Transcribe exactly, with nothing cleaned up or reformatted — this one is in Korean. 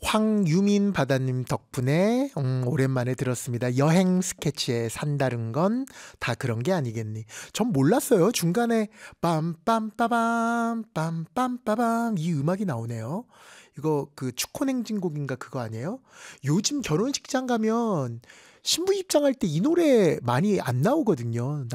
황유민 바다님 덕분에 음, 오랜만에 들었습니다. 여행 스케치에 산다른 건 다 그런 게 아니겠니. 전 몰랐어요. 중간에 빰빰빠밤 빰빰빠밤 이 음악이 나오네요. 이거 그 축혼행진곡인가 그거 아니에요? 요즘 결혼식장 가면 신부 입장할 때 이 노래 많이 안 나오거든요.